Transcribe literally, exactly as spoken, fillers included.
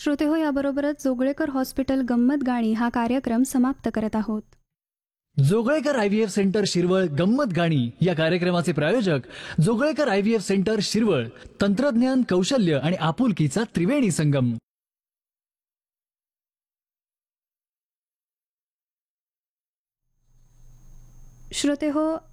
श्रोते हो, याबरोबरच जोगळेकर हॉस्पिटल गंमत गाणी हा कार्यक्रम समाप्त करत आहोत. Joglekar I V F centre Shirwal गंमत गाणी या कार्यक्रमाचे प्रायोजक Joglekar I V F centre Shirwal. तंत्रज्ञान, कौशल्य आणि आपुलकीचा त्रिवेणी संगम. श्रोते हो,